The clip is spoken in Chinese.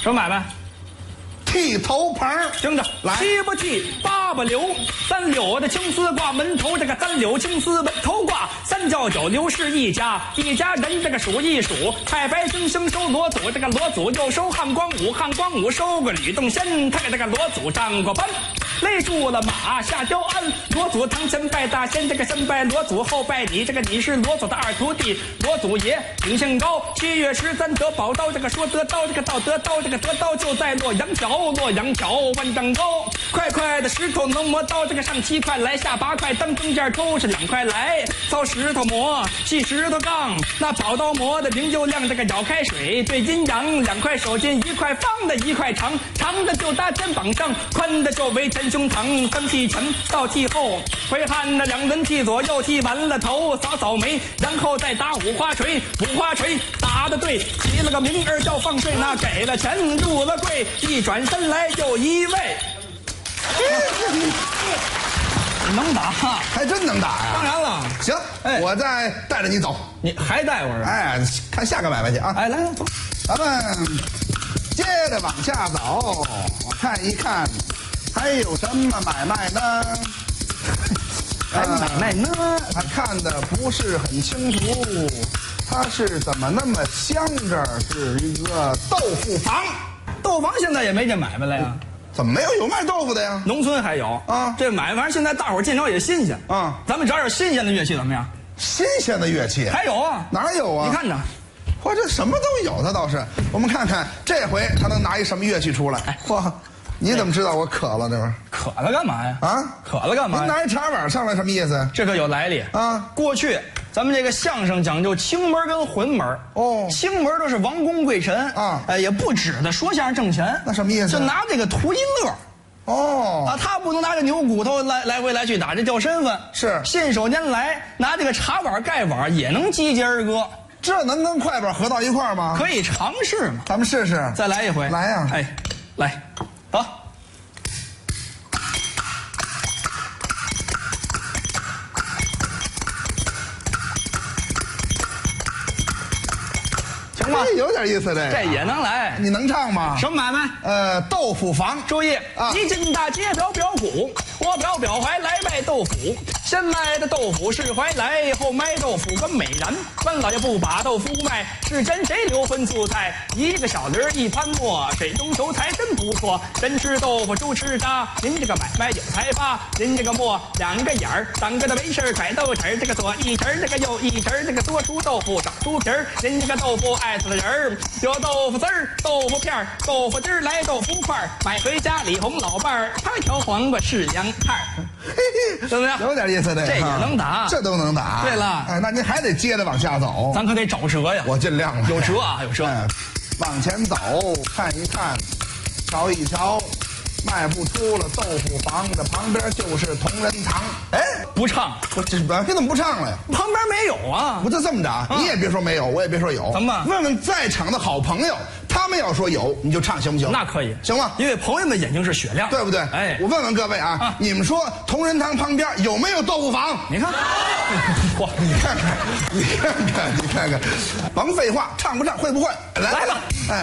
什么买卖？ 剃头棚。 听着， 来 7不剃8不留，3绺的青丝挂门头，这个3绺青丝门头挂，3教9刘氏一家人，这个数一数，太白星星收罗祖，这个罗祖又收汉光武，汉光武收个吕洞仙，他给这个罗祖上过班。勒住了马下雕鞍，罗祖堂前拜大仙，这个先拜罗祖后拜你，这个你是罗祖的二徒弟，罗祖爷秉性高。7月13得宝刀，这个说得刀，这个道得刀，这个得刀就在洛阳桥万丈高，块块的石头能磨刀，这个上7块来下8块，当中间都是2块来，操石头磨，细石头杠，那宝刀磨的明又亮，这个舀开水对阴阳，2块手巾1块方的1块长，长的就搭肩膀上，宽的就围前胸膛，3剃前到剃后，回汉的2轮剃左右，剃完了头扫眉，然后再打五花锤打得对，起了个名儿叫放税，那给了钱入了柜，一转身来又一位。能打， 还真能打呀！ 当然了， 行，我再带着你走。 你还带我是吧？ 哎，看下个买卖去啊！ 哎，来走， 咱们接着往下走，我看一看还有什么买卖呢？ 还买卖呢？ 他看的不是很清楚，他是怎么那么香？这儿是一个豆腐房， 豆房现在也没这买卖了呀。 怎么没有卖豆腐的呀？ 农村还有啊， 这买卖反正现在大伙儿见着也新鲜啊。 咱们找点新鲜的乐器怎么样？ 新鲜的乐器还有啊？ 哪有啊？ 你看着， 嚯，这什么都有，他倒是。我们看看这回他能拿一什么乐器出来？ 哎嚯，你怎么知道我渴了？这会儿渴了干嘛呀？ 啊， 渴了干嘛呀？ 您拿一茶碗上来什么意思？ 这可有来历啊！ 过去咱们这个相声讲究清门跟混门哦， 清门都是王公贵臣啊， 也不指的说相声挣钱， 那什么意思？ 就拿这个图一乐。 哦啊，他不能拿着牛骨头来回来去打，这掉身份。 是信手拈来，拿这个茶碗盖碗也能击节儿歌， 这能跟快板合到一块儿吗？ 可以尝试嘛。 咱们试试， 再来一回。 来呀！ 哎，来，走。行吗？ 有点意思， 这也能来。 你能唱吗？ 什么买卖？ 豆腐房。 注意啊！ 一进大街表骨，我表怀来卖豆腐。先卖的豆腐是怀来，后卖豆腐跟美然。关老爷不把豆腐卖，是真谁留荤素菜？一个小驴一盘磨，水中求财真不错。人吃豆腐猪吃渣，您这个买卖有才发。您这个磨2个眼儿，3个的没事甩豆豉儿，这个左一匙儿，这个右一匙儿，这个多出豆腐少出皮儿。您这个豆腐爱死了人儿，有豆腐丝儿、豆腐片儿、豆腐汁儿来豆腐块儿，买回家里哄老伴儿，他挑黄瓜是洋菜儿。怎么样？ 有点意思， 这也能打， 这都能打。 对了， 哎，那您还得接着往下走， 咱可得找辙呀。 我尽量了。 有辙啊，有辙。 往前走，看一看，瞧一瞧，迈不出了豆腐房的旁边就是同仁堂。哎， 不唱， 这你怎么不唱了呀？ 旁边没有啊。 不就这么着啊？你也别说没有，我也别说有。 怎么办？ 问问在场的好朋友，他们要说有，你就唱行不行？ 那可以， 行吗？ 因为朋友们眼睛是雪亮， 对不对？ 哎， 我问问各位啊，你们说同仁堂旁边有没有豆腐房？ 你看， 嚯，你看看，甭废话，唱不唱，会不会？来吧，哎。